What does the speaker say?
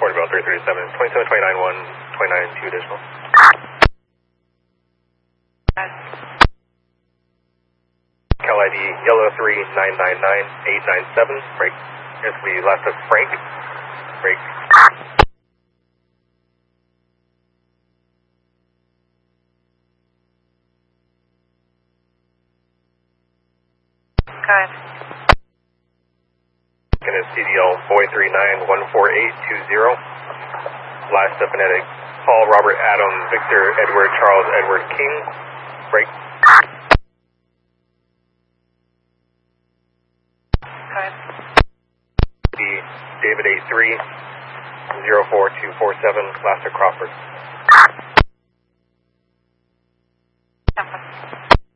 Porterville 337, 27, 29, 1, 29, 2 additional. Cal ID yellow 3999897, break. As we left of Frank, break. Good. And it's CDL 439-14820. Last up and at it, Paul, Robert, Adam, Victor, Edward, Charles, Edward, King, break. Good. David 83-04247, last at Crawford.